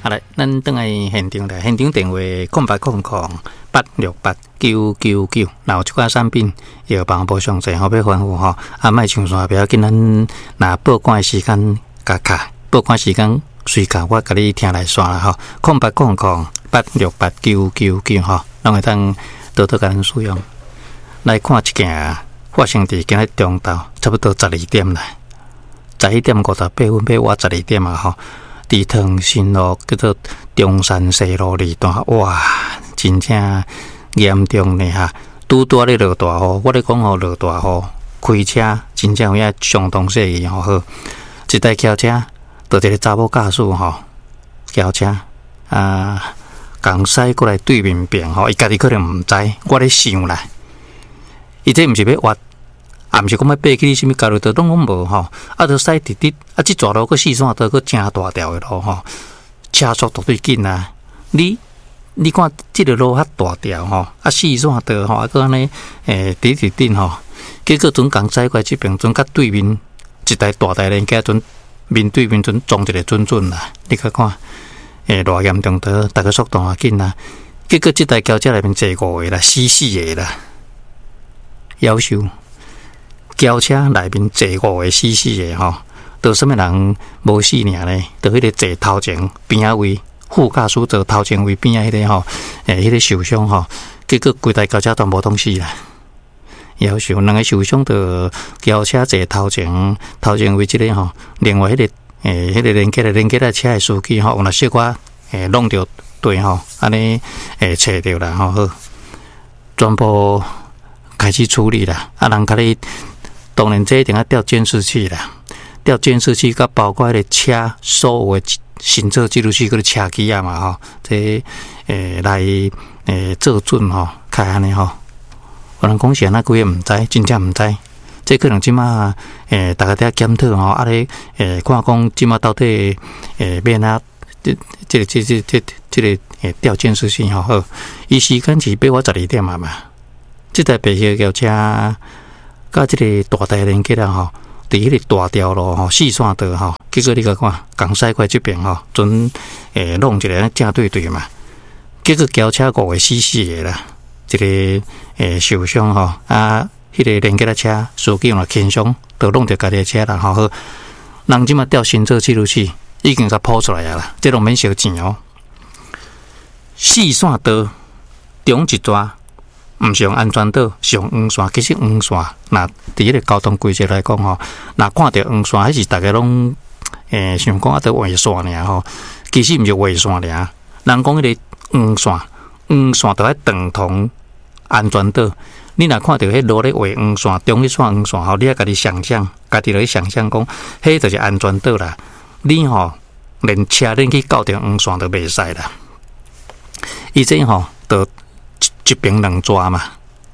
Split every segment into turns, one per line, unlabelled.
好来，咱等来现场来，现场电话0800-868-999，然后这款产品药房无详细，好要吩咐吼，莫上线，不要紧，咱若报关的时间加卡，报关时间随卡，我甲你听来算啦吼，0800-868-999吼，咱会当多多甲咱使用。来看一件发生伫今日中昼，差不多12点啦，11点58分要我12点啊吼。伫塘新路叫做中山西路2段，哇，真正严重呢哈！拄咧落大雨，我咧讲吼落大雨，开车真正有影相当细意吼。好，一台轿车，就一个查某驾驶吼，轿车共驶过来对面边吼，伊家己可能毋知，我咧想啦，伊这毋是要挖。毋是讲要爬去你什么交流道，拢讲无吼，就驶直直，即条路个四线道个真大条的路吼，车速绝对紧啊！你看即个路较大条吼，四线道吼，个安尼直直直吼，结果阵刚驶过来即边，阵甲对面一台大台连架阵面对面阵撞一个准啦，你去看偌严重的，大家速度也紧啦，结果即台轿车内面坐5个啦，死个啦，夭寿。轿车内面坐5个死个吼，都什么人无死尔呢？都迄个坐头前边仔位副驾驶坐头前位边仔迄个吼，迄个受伤吼，结果规台轿车全部拢死啦。夭寿2个受伤的轿车坐头前位即个吼，另外迄个迄个连接的车的司机吼，有若小可弄着对吼，安尼找着啦吼，好，全部开始处理啦，人甲你。当然，这一定要调监视器啦，调监视器，甲包括迄个车所有的行车记录器，嗰个车机啊嘛吼，这来做准吼，开安尼吼。有人讲是安那几个毋知，真正毋知，这可能即马大家在检讨吼，咧看讲即马到底变啊，这个调监视器吼好，伊时间是8我12点嘛，这台白色轿车。甲即个大台连接啊吼，伫迄个大条路吼，4线道吼，结果你甲看，共驶过即边吼，准弄一个正对嘛，结果轿车5个死个啦，一个受伤吼，迄个连接的车司机若轻伤，都弄着家己的车啦吼，好，人即马调行车记录器已经甲抛出来啊啦，这拢免收钱哦。4线道中一抓。毋是用安全岛，是用黄线。其实黄线，那伫迄个交通规则来讲吼，那看到黄线，迄是大家拢想讲都画线尔吼。其实毋是画线尔，人讲迄个黄线都要等同安全岛。你若看到迄路咧画黄线，中迄线黄线吼，你也家己想象，家己来想象讲，迄就是安全岛啦。你吼连车恁去到着黄线都袂使啦。伊这吼都。一边2抓嘛，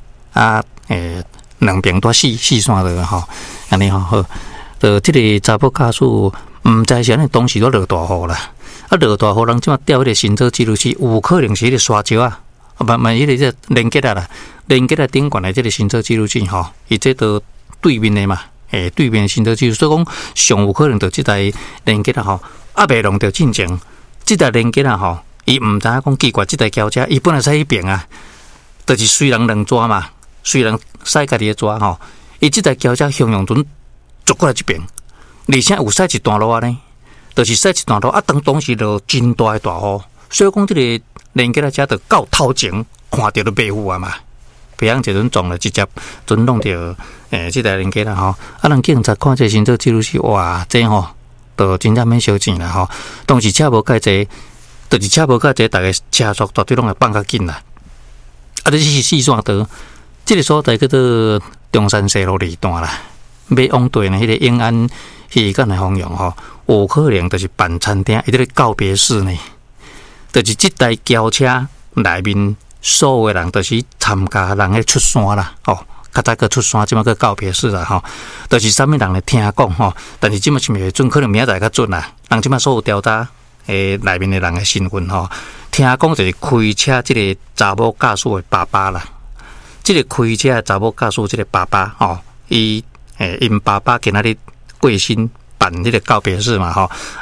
两边都四线的吼，安尼吼好。即个查甫驾驶毋知是安尼，当时都落大雨啦，落大雨，人即马调迄个行车记录器，有可能是迄个沙石啊，迄个即连接啊啦，连接啊顶悬的即个行车记录器吼，伊这都对面的嘛，对面的行车记录，所以讲上有可能就即台连接啊吼，未弄着进前，即台连接啊吼，伊毋知影讲奇怪，即台轿车伊本来驶迄边啊。就是虽然2抓嘛，虽然驶家己的抓吼，伊即台轿车向阳阵捉过来这边，而且有驶一段路呢，就是驶一段路当时就真大的大雨，所以讲即个连接的车就到头前看到就袂赴啊嘛，别样一阵撞了直接阵弄着即台连接啦吼，人警察看这行车记录器，哇，这吼就真正免收钱啦吼，当时车无介济，就是车无介济，大家车速绝对拢会放较紧啦。这是4线道，这个所在叫做中山西路2段啦。要往对呢，迄个永安渔港的方向吼，有可能就是办餐厅，伊这个告别式呢，就是这台轿车内面所有的人，就是参加人的出山啦，吼，较早个出山，即马个告别式啦，吼，就是啥物人来听讲吼，但是即马是未准，可能明仔载较准啦。人即马所有调查内面的人的身份吼。听讲就是开车这个查某驾驶的爸爸啦，这个开车的查某驾驶这个爸爸吼，因爸爸今仔日过身办这个告别式嘛吼，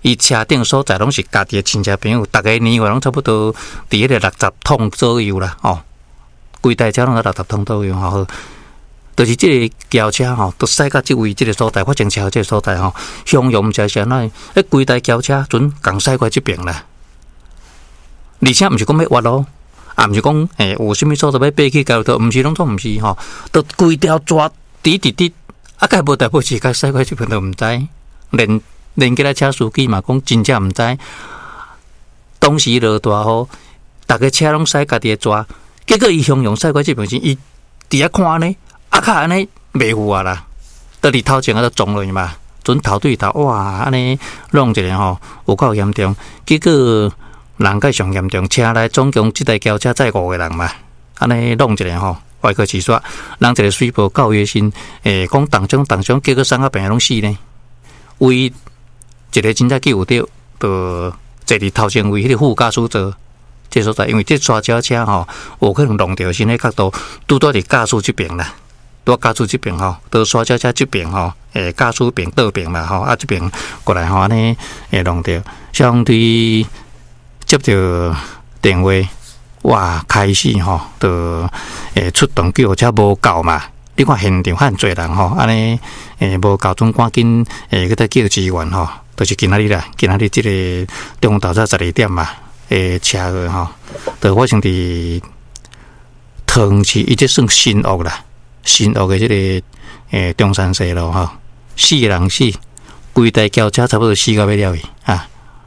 伊车顶所在拢是家己的亲戚朋友，逐个年岁拢差不多伫迄个60桶左右啦，哦，规台车拢在60桶左右吼。就是即个轿车吼，都驶到即位即个所在，发生车祸即个所在吼，汹涌车是安怎？迄规台轿车准共驶过即边啦，而且毋是讲要挖咯，啊，毋是讲有啥物所在要爬去交流道，毋是拢总毋是吼，都规条抓滴，啊，甲无代表是甲驶过即边都毋知，连几个车司机嘛讲真正毋知，当时落大雨，逐个车拢驶家己的抓，结果伊汹涌驶过即边时，伊伫遐看呢。啊，卡安尼袂赴啊啦，倒伫头前啊都撞落去嘛，准头对头，哇，安尼弄一个吼，有够严重。结果人介上严重，车内总共即台轿车载5个人嘛，安尼弄一个吼，外科手术，人一个水泡到月薪，讲当中，结果三个病人拢死呢。唯一一个真正救得到，就坐伫头前位迄个副驾驶座。这所在，因为这刷轿车吼，有可能弄到新的角度，拄到伫驾驶这边啦。拄驾驶这边吼，倒刷轿车这边吼，驾驶边倒边嘛吼，啊这边过来吼，安尼弄到，相对接到电话，哇，开始吼，就出动救护车无够嘛。你看现场很侪人吼，安尼无够，总赶紧去搭叫支援吼，就是今仔日啦，今仔日这个中午到早12点嘛，车祸吼，就发生伫桃园市，伊这算新屋啦。新屋的这个中山西路吼，4个人死，规台轿车差不多4个要了去啊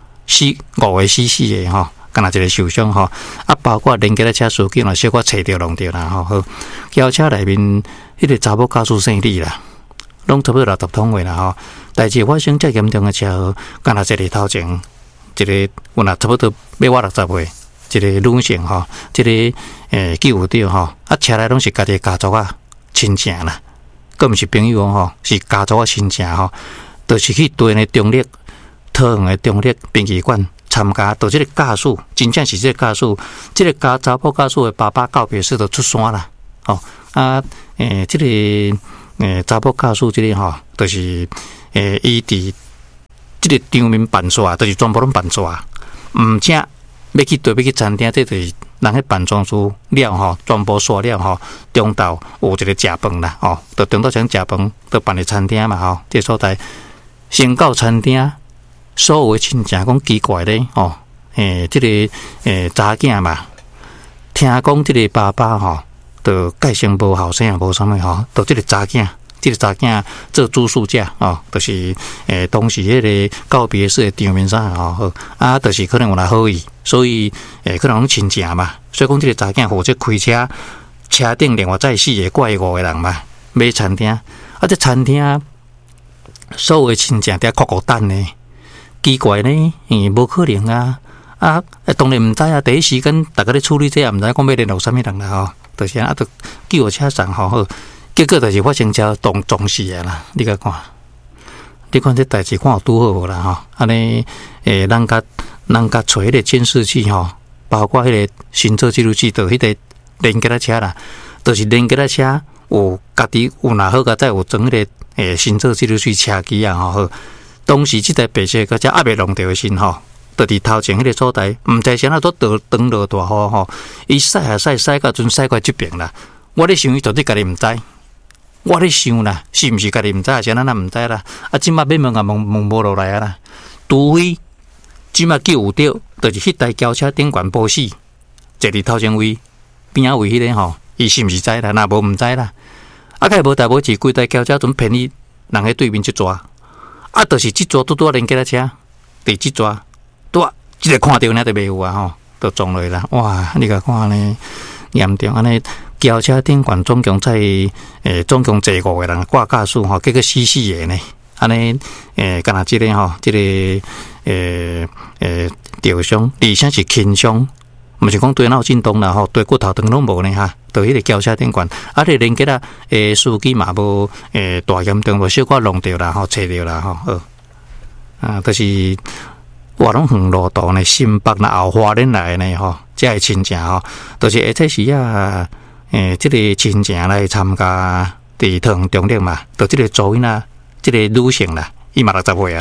，5个死个吼，敢若一个受伤吼，啊，包括连结的车司机若小可找着弄着啦吼，好，轿车内面迄个查某驾驶姓李啦，拢差不多60桶位啦吼，代志发生遮严重的车祸，敢若一个头前一个有若差不多要我60岁，一个女性吼，这个救护到吼，啊，车内拢是家己家族啊。亲情啦，佫毋是朋友吼，是家族的亲情吼，就是去对呢中立桃园的中立殡仪馆参加，到这个家属，真正是这个家属，这个查甫家属的爸爸告别式都出山啦，吼啊，这个查甫家属这个吼，就是伊伫这个场面办煞，就是全部拢办煞，毋正要去对要去餐厅，这就是人去办丧事了吼，全部煞了吼，中昼有一个食饭啦，吼，到中昼前食饭，到办个餐厅嘛吼，这所在先到餐厅，所有的亲戚讲奇怪咧，吼，这个查囝嘛，听讲这个爸爸吼，就介生无后生也无啥物吼，到这个查囝。这个查囝做主事者哦，就是当时迄个告别式的场面上吼，啊，就是可能有来好意，所以可能亲情嘛，所以讲这个查囝负责开车顶另外载4个怪5个人嘛，买餐厅，啊，这餐厅所有的亲戚在哭等呢，奇怪呢，无可能啊，当然唔知啊，第一时间大家咧处理这也唔知讲要联络啥物人啦吼，就是啊，都救护车上好。结果就是发生车撞死的啦，你甲看，你看这代志看有拄好无啦吼？安尼人家找迄个监视器吼，包括迄个行车记录器，就迄个连结的车啦，就是连结的车有家己有若好个再有装迄个行车记录器车机啊吼。当时这台白色个车还未弄掉的时吼，就伫头前迄个所在，毋知啥啊都长落大雨吼，伊驶到阵驶过这边啦。我咧想伊到底家己毋知。我咧想啦，是毋是家己毋知，还是咱毋知啦？啊，即马要问啊，问无落来啊啦。除非即马救有着，就是迄台轿车顶悬保死，坐伫头前位边仔位迄个吼，伊是毋是知啦？若无毋知啦。啊，佮无代无志，规台轿车准偏离人喺对面即抓，啊，就是即抓拄连结了车，第即抓，即个看到呢就袂有啊吼，就撞落啦。哇，你甲看呢，严重安尼。轿车顶悬总共总共坐5个人，挂驾驶吼，结果死4个呢。安尼敢若即个吼，即个吊伤，而且是轻伤，毋是讲对脑震动啦吼，对骨头断拢无呢哈。到迄个轿车顶悬，啊，你连结啊，司机嘛无大严重，无小可弄着啦吼，找着啦吼，啊，就是我拢远路途呢，新北啦后花莲来呢吼，这系亲戚吼，就是而且是啊。这个亲戚来参加伫桃园中立嘛，就这个族囡仔，这个女性啦，伊嘛60岁啊啦，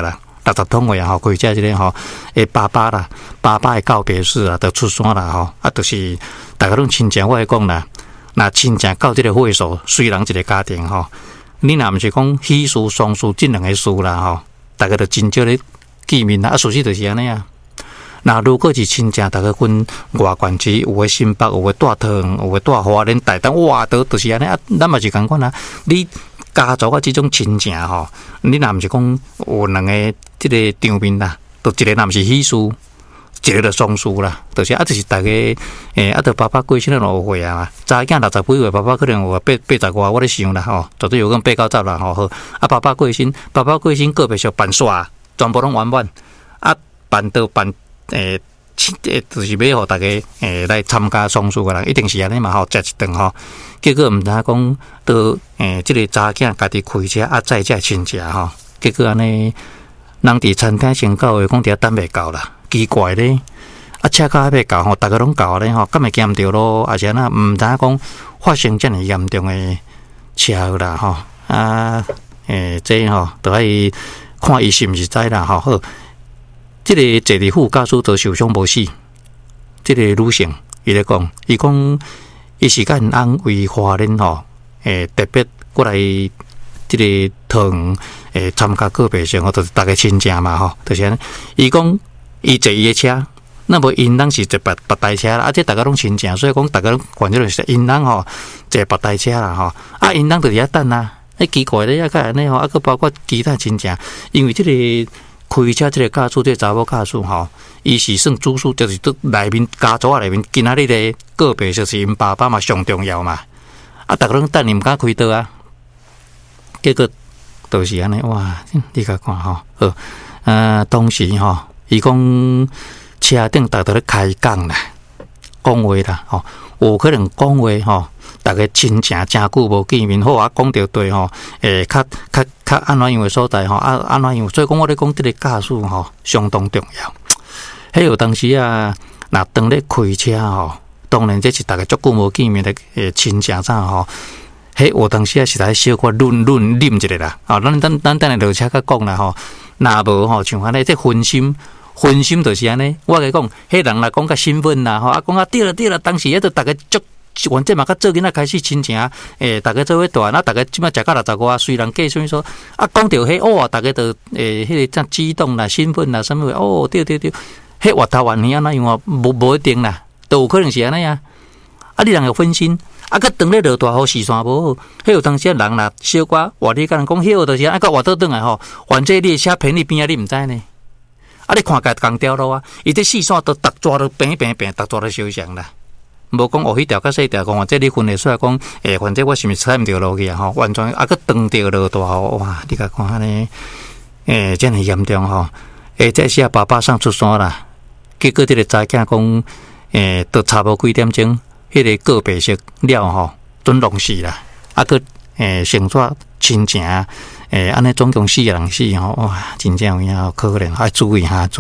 60通话吼，开车即个吼，爸爸啦，爸爸的告别式啊，就出山啦吼，啊，就是大家拢亲情，我会讲啦，那亲情到即个会所，虽然一个家庭吼，你若毋是讲喜事、丧事这两个事啦吼，大家就真少咧见面啦，啊，事实就是安尼啊。那如果是亲情，大家分外县市，有诶新北，有诶大桃园，有诶大花莲、台东，哇，就是安尼啊。咱嘛是共款啊。你家族啊，这种亲情吼，你若毋是讲有两个即个场面啦，都一个若毋是喜事，一个就丧事啦，就是啊，就是大家啊，就爸爸过身了5岁啊嘛，早囝60几岁，爸爸可能有80外，我咧想啦吼，绝对有可能8、9、10啦吼。好，啊，爸爸过身个别小办煞，全部拢完满啊，办到办。就是要互大家来参加丧事个人，一定是安尼嘛吼，食一顿吼。结果毋知讲到即个查囝家己开车啊，载遮亲戚吼。结果安尼，人伫餐厅先到的，讲伫遐等袂到啦，奇怪咧。啊，车卡还袂到吼，大家拢到咧吼，敢会见唔到咯？而且那毋知讲发生遮尔严重的车祸啦吼。啊，这吼都爱看伊是毋是知啦吼。好。这个坐伫副驾驶都受伤无死，这个女性伊咧讲，伊讲伊是甲因翁为华人吼，特别过来这个桃园参加告别式吼，就是大家亲情嘛吼，就是安尼。伊讲伊坐伊的车，那么因翁是坐别台车啦，啊，这大家拢亲情，所以讲大家拢关注就是因翁吼坐别台车啦吼，啊，因翁就伫遐等啊，奇怪咧，啊，个安尼吼，啊，个包括其他亲情，因为这个。开车这个驾驶，这个查某驾驶吼，伊是算主事，就是都内面家族内面，今仔日的告别就是因爸爸嘛上重要嘛。啊，逐个拢等伊毋敢开刀啊，结果就是安尼哇！你甲看吼，当时吼，伊讲车顶逐个咧开讲啦，讲话啦，吼，有可能讲话吼。大家亲情真久无见面，好啊，讲到对吼，较安怎样的所在吼，啊安怎样，所以讲我咧讲这个驾驶吼相当重要。迄有当时啊，若当咧开车吼，当然这是大家足久无见面的亲情啥吼。迄有当时啊是来小可啉一个啦，哦，咱等下落车甲讲啦吼。若无吼，像安尼这分心就是安尼。我甲讲，迄人来讲较兴奋啦吼，啊讲对了，当时迄都大家足。原这嘛，较做囡仔开始亲情，大家做伙大，那大家即摆食到65啊，虽然计算说啊，讲到迄哦，大家都迄个真激动啦、兴奋啦，什么哦，对，迄活头完年啊，那样啊，无一定啦，都有可能是安尼啊。啊，你人有分心，啊，佮当咧落大雨视线无好，迄有当时人啦，小可话你甲人讲，迄个就是啊，佮活倒转来吼，反正你车偏你边啊，你毋知呢。啊，你看家讲掉咯啊，伊这视线都逐抓都平，逐抓都相像啦。无讲哦，迄条甲细条讲，这你分得出来讲，反正我是毋是踩毋着落去啊？吼，完全啊，佮撞着落大雨，哇！你甲看呢，真系严重吼。这时啊，爸爸上出山啦，结果这个查囝讲，都差无几点钟，迄个告别式了吼，准弄死啦。啊，佮成撮亲情，安尼总共4个人死吼，哇！真正有影可怜，爱注意哈，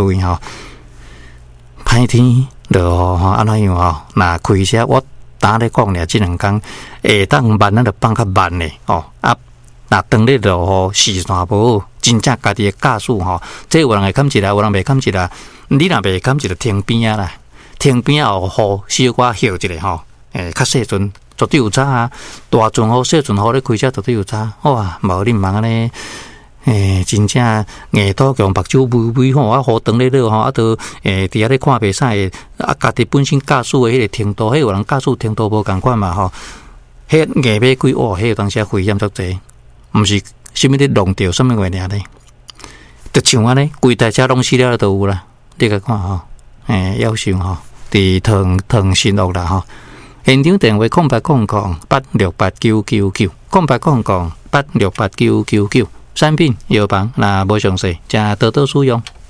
歹天。落吼，安怎样吼？那开车我打咧讲咧，这2天下当慢咱就放较慢咧哦。啊，那当咧落雨视线无好，真正家己的驾驶吼，这有人会砍一来，有人袂砍一来。你若袂砍一就停边啊啦，停边后雨小可歇一下吼。较细阵绝对有差啊，大阵雨、小阵雨咧开车绝对有差。哇，无你毋茫安尼。真正硬土强目睭微吼，啊，雨长咧落吼，啊，都伫遐咧看袂使啊，家己本身驾驶的迄个程度，迄有人驾驶程度无共款嘛吼，迄硬尾几哇，迄当时危险足济，毋是啥物咧弄着啥物话尔咧，就像安尼，规台车拢死了都有啦，你甲看吼，夭寿吼，伫唐新屋啦吼，现场电话0800868999，0800868999。产品药房，那无详细，请多多使用。